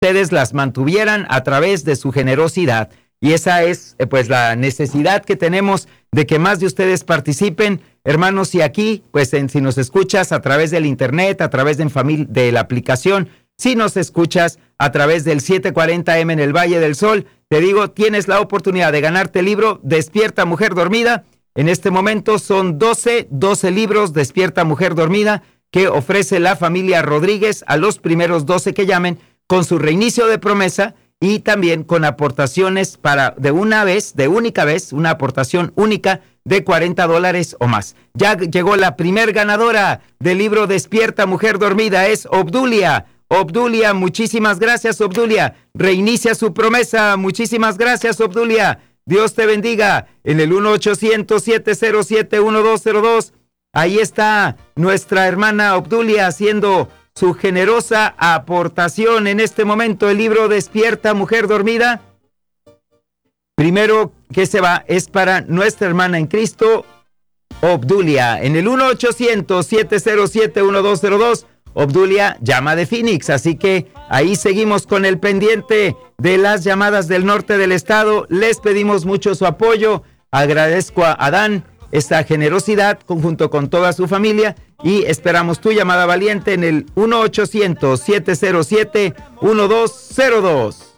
ustedes las mantuvieran a través de su generosidad. Y esa es pues la necesidad que tenemos de que más de ustedes participen, hermanos, y aquí, pues si nos escuchas a través del internet, a través de la aplicación, si nos escuchas a través del 740M en el Valle del Sol, te digo, tienes la oportunidad de ganarte el libro Despierta Mujer Dormida. En este momento son 12 libros Despierta Mujer Dormida que ofrece la familia Rodríguez a los primeros 12 que llamen con su reinicio de promesa y también con aportaciones de única vez, una aportación única de $40 o más. Ya llegó la primer ganadora del libro Despierta Mujer Dormida, es Obdulia. Obdulia, muchísimas gracias, Obdulia. Reinicia su promesa. Muchísimas gracias, Obdulia. Dios te bendiga. En el 1-800-707-1202. Ahí está nuestra hermana Obdulia haciendo su generosa aportación en este momento. El libro Despierta Mujer Dormida. Primero que se va es para nuestra hermana en Cristo, Obdulia. En el 1-800-707-1202. Obdulia llama de Phoenix, así que ahí seguimos con el pendiente de las llamadas del norte del estado. Les pedimos mucho su apoyo. Agradezco a Adán esta generosidad junto con toda su familia y esperamos tu llamada valiente en el 1-800-707-1202.